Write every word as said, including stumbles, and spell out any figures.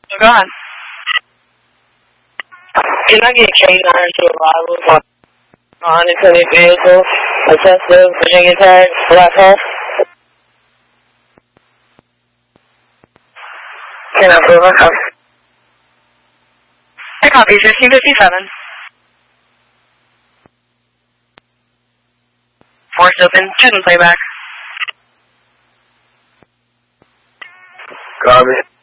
Go ahead. Can I get K nine to arrival for one twenty vehicle, excessive Virginia tag, black hole? Can I prove it? I copy fifteen fifty-seven. Force open, shouldn't playback. Copy.